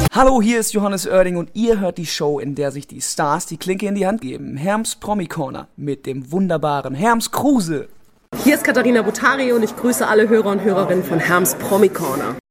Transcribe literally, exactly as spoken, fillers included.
Hallo, hier ist Johannes Oerding und ihr hört die Show, in der sich die Stars die Klinke in die Hand geben. Herms Promi Corner mit dem wunderbaren Herms Kruse. Hier ist Katharina Butari und ich grüße alle Hörer und Hörerinnen von Herms Promi Corner.